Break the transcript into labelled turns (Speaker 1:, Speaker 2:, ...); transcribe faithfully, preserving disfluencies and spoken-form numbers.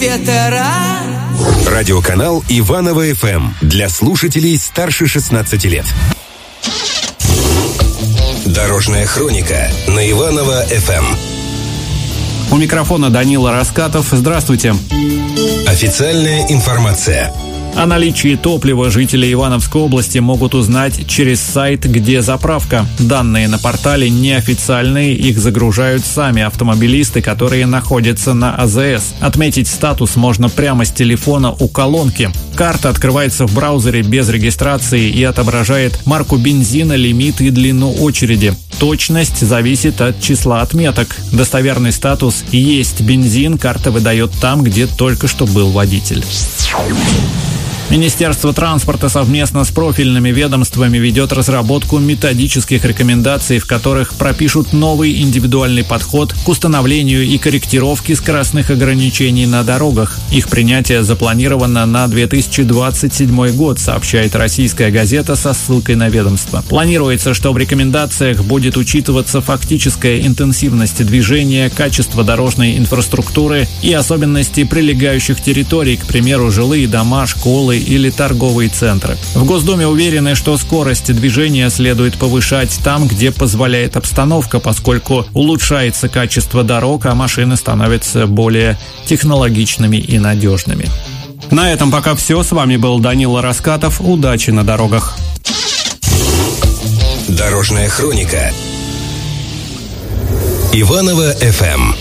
Speaker 1: ветра.
Speaker 2: Радиоканал Иваново-ФМ для слушателей старше шестнадцати лет. Дорожная хроника на Иваново-ФМ.
Speaker 3: У микрофона Данила Раскатов. Здравствуйте.
Speaker 2: Официальная информация.
Speaker 3: О наличии топлива жители Ивановской области могут узнать через сайт «Где заправка?». Данные на портале неофициальные, их загружают сами автомобилисты, которые находятся на АЗС. Отметить статус можно прямо с телефона у колонки. Карта открывается в браузере без регистрации и отображает марку бензина, лимит и длину очереди. Точность зависит от числа отметок. Достоверный статус «Есть бензин» карта выдает там, где только что был водитель. Министерство транспорта совместно с профильными ведомствами ведет разработку методических рекомендаций, в которых пропишут новый индивидуальный подход к установлению и корректировке скоростных ограничений на дорогах. Их принятие запланировано на две тысячи двадцать седьмой год, сообщает «Российская газета» со ссылкой на ведомство. Планируется, что в рекомендациях будет учитываться фактическая интенсивность движения, качество дорожной инфраструктуры и особенности прилегающих территорий, к примеру, жилые дома, школы или торговые центры. В Госдуме уверены, что скорость движения следует повышать там, где позволяет обстановка, поскольку улучшается качество дорог, а машины становятся более технологичными и надежными. На этом пока все. С вами был Данила Раскатов. Удачи на дорогах.
Speaker 2: Дорожная хроника. Иваново-ФМ.